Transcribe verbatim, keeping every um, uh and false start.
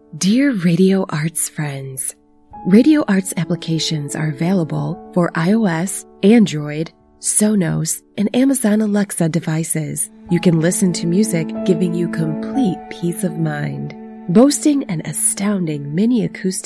Dear Radio Arts friends, Radio Arts applications are available for iOS, Android, Sonos, and Amazon Alexa devices. You can listen to music giving you complete peace of mind. Boasting an astounding mini acoustic